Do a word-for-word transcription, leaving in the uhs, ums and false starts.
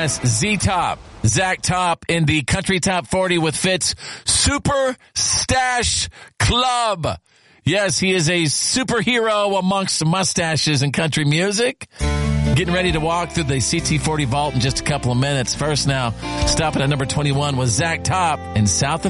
Yes, Z-Top. Zach Top in the Country Top forty with Fitz Super Stash Club. Yes, he is a superhero amongst mustaches and country music. Getting ready to walk through the C T forty vault in just a couple of minutes. First now, stopping at number twenty-one was Zach Top in South of